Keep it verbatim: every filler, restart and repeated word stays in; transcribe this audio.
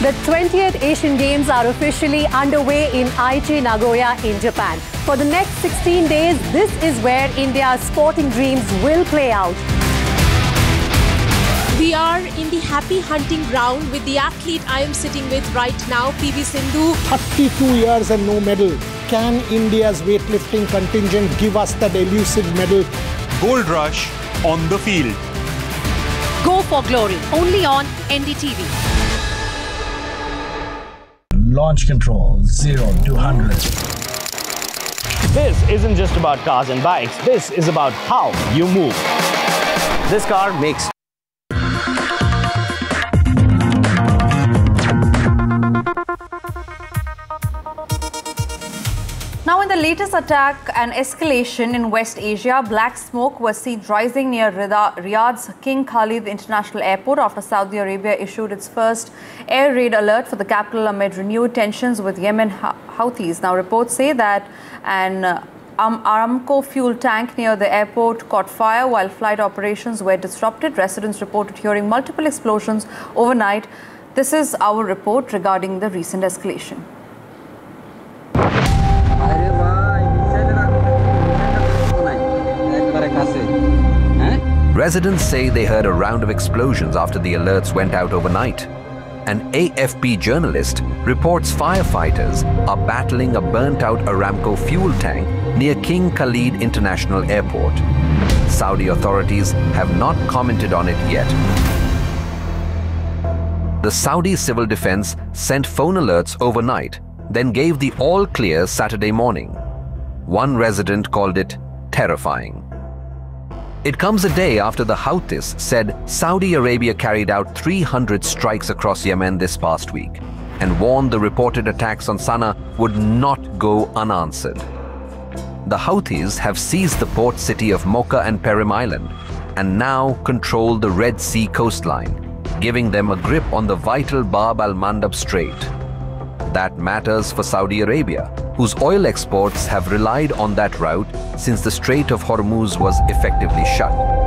The twentieth Asian Games are officially underway in Aichi, Nagoya in Japan. For the next sixteen days, this is where India's sporting dreams will play out. We are in the happy hunting ground with the athlete I am sitting with right now, P V Sindhu. thirty-two years and no medal. Can India's weightlifting contingent give us that elusive medal? Gold rush on the field. Go for glory, only on N D T V. Launch control, zero to one hundred. This isn't just about cars and bikes. This is about how you move. This car makes Now, in the latest attack and escalation in West Asia, black smoke was seen rising near Riyadh's King Khalid International Airport after Saudi Arabia issued its first air raid alert for the capital amid renewed tensions with Yemen Houthis. Now, reports say that an um, Aramco fuel tank near the airport caught fire while flight operations were disrupted. Residents reported hearing multiple explosions overnight. This is our report regarding the recent escalation. Residents say they heard a round of explosions after the alerts went out overnight. An A F P journalist reports firefighters are battling a burnt-out Aramco fuel tank near King Khalid International Airport. Saudi authorities have not commented on it yet. The Saudi Civil Defense sent phone alerts overnight, then gave the all-clear Saturday morning. One resident called it terrifying. It comes a day after the Houthis said Saudi Arabia carried out three hundred strikes across Yemen this past week and warned the reported attacks on Sana'a would not go unanswered. The Houthis have seized the port city of Mocha and Perim Island and now control the Red Sea coastline, giving them a grip on the vital Bab al-Mandab Strait. That matters for Saudi Arabia, whose oil exports have relied on that route since the Strait of Hormuz was effectively shut.